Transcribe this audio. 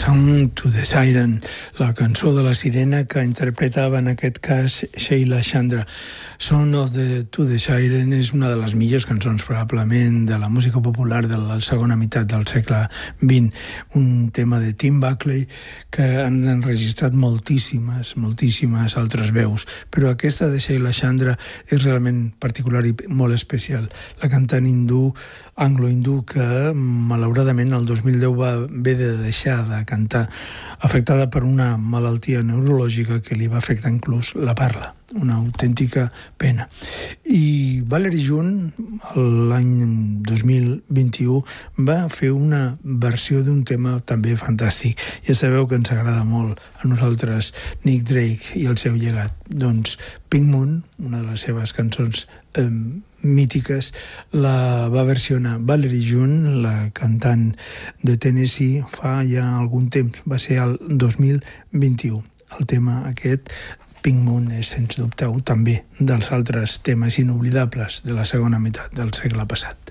Song to the Siren, la cançó de la sirena que interpretava en aquest cas Sheila Chandra. Song to the Siren és una de les millors cançons probablement de la música popular de la segona meitat del segle XX, un tema de Tim Buckley que han enregistrat moltíssimes altres veus, però aquesta de Sheila Chandra és realment particular i molt especial. La cantant anglo-hindú que malauradament el 2010 va haver de deixar de cantar, afectada per una malaltia neurològica que li va afectar inclús la parla. Una autèntica pena. I Valerie June, l'any 2021, va fer una versió d'un tema també fantàstic. Ja sabeu que ens agrada molt a nosaltres Nick Drake i el seu llegat. Doncs Pink Moon, una de les seves cançons mítiques, la va versionar Valerie June, la cantant de Tennessee, fa ja algun temps, va ser el 2021. El tema aquest, Pink Moon, és sens dubte també dels altres temes inoblidables de la segona meitat del segle passat.